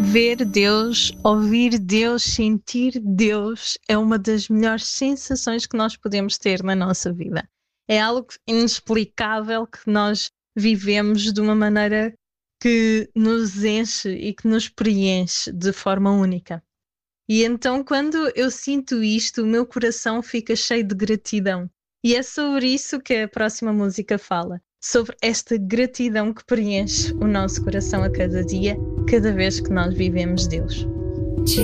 Ver Deus, ouvir Deus, sentir Deus é uma das melhores sensações que nós podemos ter na nossa vida. É algo inexplicável que nós vivemos de uma maneira que nos enche e que nos preenche de forma única. E então, quando eu sinto isto, o meu coração fica cheio de gratidão. E é sobre isso que a próxima música fala. Sobre esta gratidão que preenche o nosso coração a cada dia, cada vez que nós vivemos Deus.